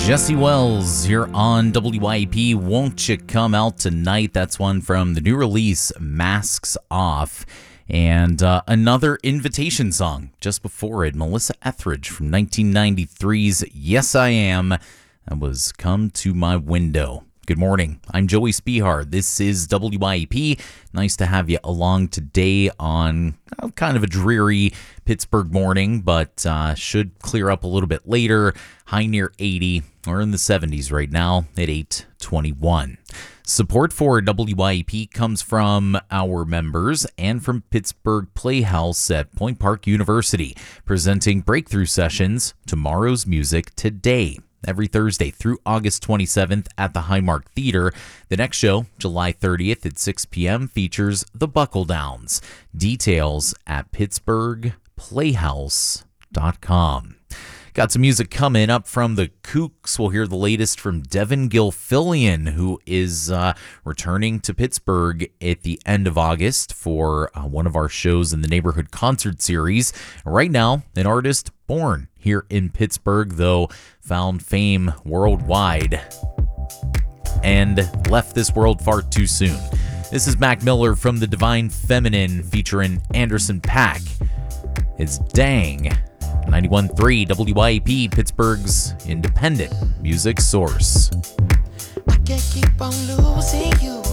Jesse Wells here on WYP. Won't You Come Out Tonight? That's one from the new release, Masks Off. And another invitation song just before it, Melissa Etheridge from 1993's Yes I Am. That was Come to My Window. Good morning. I'm Joey Spihar. This is WYP. Nice to have you along today on kind of a dreary Pittsburgh morning, but should clear up a little bit later. High near 80. We're in the 70s right now at 8:21. Support for WYP comes from our members and from Pittsburgh Playhouse at Point Park University, presenting breakthrough sessions, Tomorrow's Music Today, every Thursday through August 27th at the Highmark Theater. The next show, July 30th at 6 p.m., features the Buckle Downs. Details at pittsburghplayhouse.com. Got some music coming up from the Kooks. We'll hear the latest from Devin Gilfillian, who is returning to Pittsburgh at the end of August for one of our shows in the Neighborhood Concert Series. Right now, an artist born here in Pittsburgh, though found fame worldwide and left this world far too soon. This is Mac Miller from The Divine Feminine featuring Anderson .Paak. It's Dang. 91.3 WYP, Pittsburgh's independent music source. I can't keep on losing you.